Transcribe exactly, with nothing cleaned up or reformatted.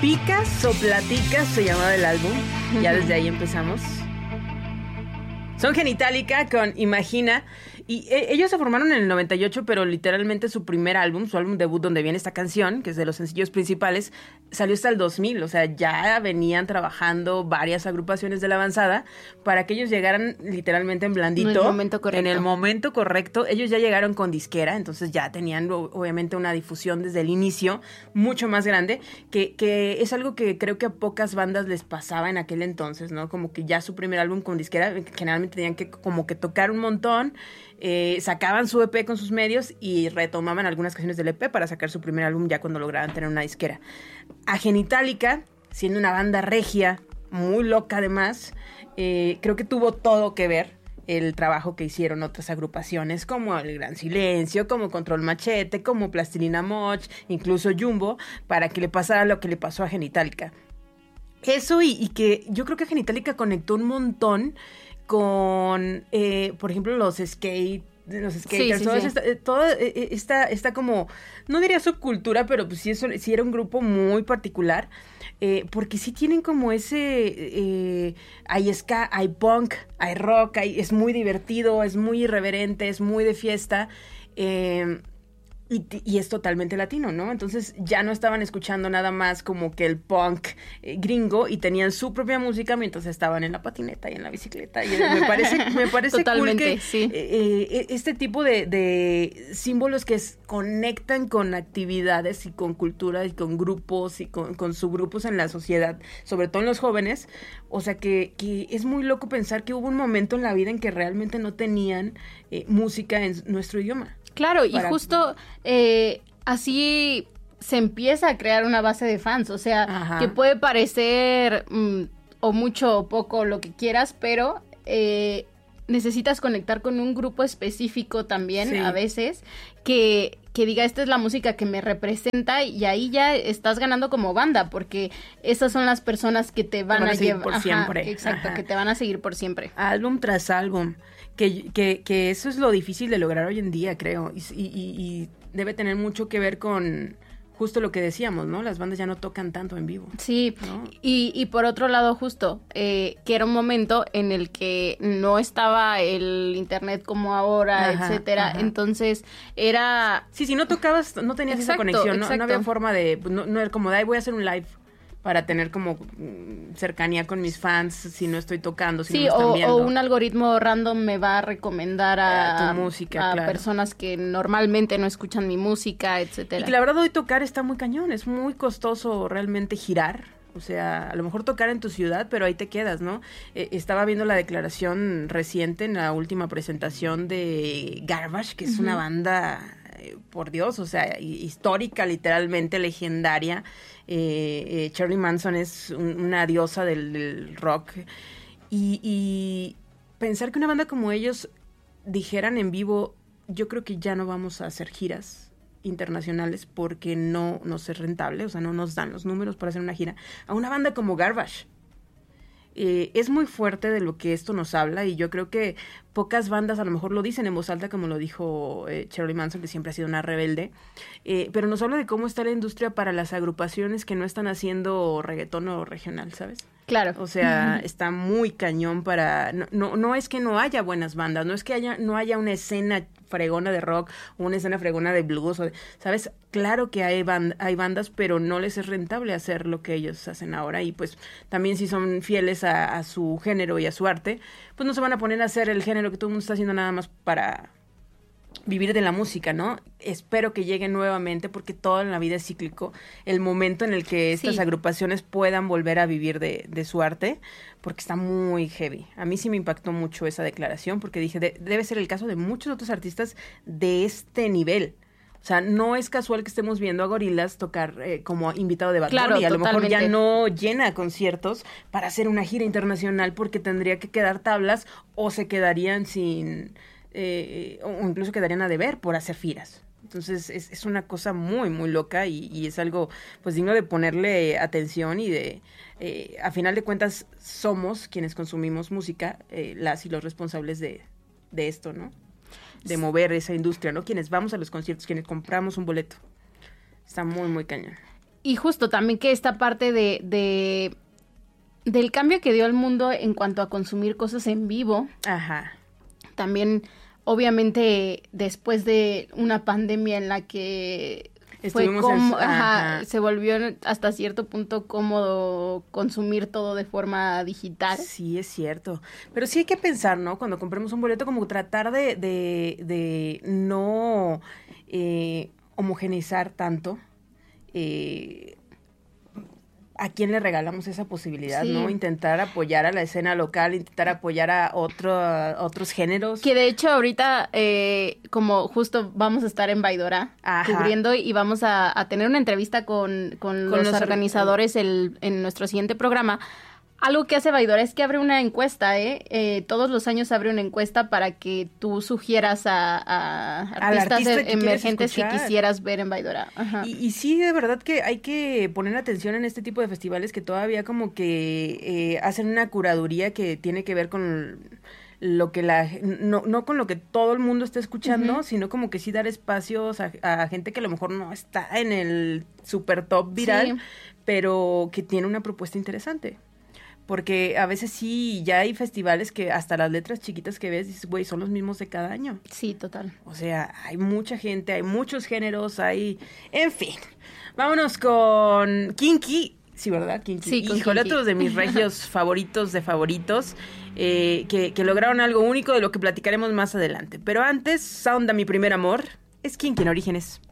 Picas o Platicas se llamaba el álbum. Ya desde ahí empezamos. Son Genitalica con Imagina. Y eh, ellos se formaron en el noventa y ocho, pero literalmente su primer álbum, su álbum debut donde viene esta canción, que es de los sencillos principales, salió hasta el dos mil. O sea, ya venían trabajando varias agrupaciones de la avanzada para que ellos llegaran literalmente en blandito. En el momento correcto. En el momento correcto. Ellos ya llegaron con disquera, entonces ya tenían obviamente una difusión desde el inicio mucho más grande, que, que es algo que creo que a pocas bandas les pasaba en aquel entonces, ¿no? Como que ya su primer álbum con disquera, generalmente tenían que como que tocar un montón. Eh, sacaban su E P con sus medios y retomaban algunas canciones del E P para sacar su primer álbum ya cuando lograban tener una disquera. A Genitalica, siendo una banda regia, muy loca además, eh, creo que tuvo todo que ver el trabajo que hicieron otras agrupaciones como El Gran Silencio, como Control Machete, como Plastilina Mosh, incluso Jumbo, para que le pasara lo que le pasó a Genitalica. Eso y, y que yo creo que Genitalica conectó un montón con, eh, por ejemplo, los skate, los skaters, sí, sí, sí. Esta, eh, toda eh, esta, esta como, no diría subcultura, pero pues sí, eso, sí era un grupo muy particular, eh, porque sí tienen como ese, eh, hay ska, hay punk, hay rock, hay, es muy divertido, es muy irreverente, es muy de fiesta, eh, Y, y es totalmente latino, ¿no? Entonces ya no estaban escuchando nada más como que el punk eh, gringo y tenían su propia música mientras estaban en la patineta y en la bicicleta. Y me parece, me parece totalmente, cool que sí. eh, eh, este tipo de, de símbolos que es, conectan con actividades y con cultura y con grupos y con, con subgrupos en la sociedad, sobre todo en los jóvenes. O sea que, que es muy loco pensar que hubo un momento en la vida en que realmente no tenían eh, música en nuestro idioma. Claro, Para... y justo eh, así se empieza a crear una base de fans, o sea, Ajá. que puede parecer mm, o mucho o poco lo que quieras, pero eh, necesitas conectar con un grupo específico también sí. a veces que, que diga, esta es la música que me representa y ahí ya estás ganando como banda, porque esas son las personas que te van, te van a, a seguir llevar, por Ajá, siempre. Exacto, Ajá. que te van a seguir por siempre. Álbum tras álbum. Que, que, que eso es lo difícil de lograr hoy en día, creo, y, y, y debe tener mucho que ver con justo lo que decíamos, ¿no? Las bandas ya no tocan tanto en vivo. Sí, ¿no? y, y por otro lado justo, eh, que era un momento en el que no estaba el internet como ahora, ajá, etcétera, ajá. entonces era... Sí, si no tocabas, no tenías exacto, esa conexión, ¿no? No había forma de, no, no era como de, ay, voy a hacer un live para tener como cercanía con mis fans si no estoy tocando, si sí, no me están o, viendo. o un algoritmo random me va a recomendar a, a tu música, a claro. personas que normalmente no escuchan mi música, etcétera. Y que la verdad hoy tocar está muy cañón, es muy costoso realmente girar. O sea, a lo mejor tocar en tu ciudad, pero ahí te quedas, ¿no? Eh, estaba viendo la declaración reciente en la última presentación de Garbage, que es uh-huh. una banda, eh, por Dios, o sea, histórica, literalmente legendaria. Eh, eh, Charlie Manson es un, una diosa del, del rock. Y, y pensar que una banda como ellos dijeran en vivo, yo creo que ya no vamos a hacer giras internacionales porque no nos es rentable, o sea, no nos dan los números para hacer una gira, a una banda como Garbage. Eh, es muy fuerte de lo que esto nos habla y yo creo que pocas bandas a lo mejor lo dicen en voz alta como lo dijo eh, Charlie Manson, que siempre ha sido una rebelde, eh, pero nos habla de cómo está la industria para las agrupaciones que no están haciendo reggaetón o regional, ¿sabes? Claro. O sea, uh-huh. está muy cañón para... No, no, no es que no haya buenas bandas, no es que haya, no haya una escena fregona de rock o una escena fregona de blues, o, ¿sabes? Claro que hay, band, hay bandas, pero no les es rentable hacer lo que ellos hacen ahora y pues también si son fieles a, a su género y a su arte, pues no se van a poner a hacer el género que todo el mundo está haciendo nada más para vivir de la música, ¿no? Espero que llegue nuevamente porque toda la vida es cíclico, el momento en el que estas sí. agrupaciones puedan volver a vivir de, de su arte, porque está muy heavy. A mí sí me impactó mucho esa declaración porque dije, de, debe ser el caso de muchos otros artistas de este nivel. O sea, no es casual que estemos viendo a Gorillaz tocar eh, como invitado de Bad Bunny. Claro, y a lo totalmente. mejor ya no llena conciertos para hacer una gira internacional porque tendría que quedar tablas o se quedarían sin... Eh, o incluso quedarían a deber por hacer giras. Entonces es, es una cosa muy, muy loca y, y es algo pues digno de ponerle atención y de, eh, a final de cuentas, somos quienes consumimos música, eh, las y los responsables de, de esto, ¿no? De mover esa industria, ¿no? Quienes vamos a los conciertos, quienes compramos un boleto. Está muy, muy cañón. y justo también que esta parte de, de del cambio que dio el mundo en cuanto a consumir cosas en vivo. Ajá. También, obviamente, después de una pandemia en la que fue como, en... ajá, se volvió hasta cierto punto cómodo consumir todo de forma digital. Sí, es cierto. Pero sí hay que pensar, ¿no? Cuando compremos un boleto, como tratar de, de, de no eh, homogeneizar tanto. Eh, ¿A quién le regalamos esa posibilidad, sí. no? Intentar apoyar a la escena local, intentar apoyar a, otro, a otros géneros. Que de hecho ahorita, eh, como justo vamos a estar en Baidora Ajá. cubriendo y vamos a, a tener una entrevista con, con, con los, los organizadores el, en nuestro siguiente programa. Algo que hace Baidora es que abre una encuesta, ¿eh? ¿eh? Todos los años abre una encuesta para que tú sugieras a, a artistas artista emergentes que quisieras ver en Baidora. Y, y sí, de verdad que hay que poner atención en este tipo de festivales que todavía como que eh, hacen una curaduría que tiene que ver con lo que la... No, no con lo que todo el mundo está escuchando, uh-huh. sino como que sí dar espacios a, a gente que a lo mejor no está en el super top viral, sí. pero que tiene una propuesta interesante. Porque a veces sí, ya hay festivales que hasta las letras chiquitas que ves, dices, güey, son los mismos de cada año. Sí, total. O sea, hay mucha gente, hay muchos géneros, hay... En fin, vámonos con Kinky. Sí, ¿verdad? Kinky. Sí, con Híjole, Kinky. Otros de mis regios favoritos de favoritos, eh, que, que lograron algo único de lo que platicaremos más adelante. Pero antes, Sound a mi primer amor, es Kinky en Orígenes.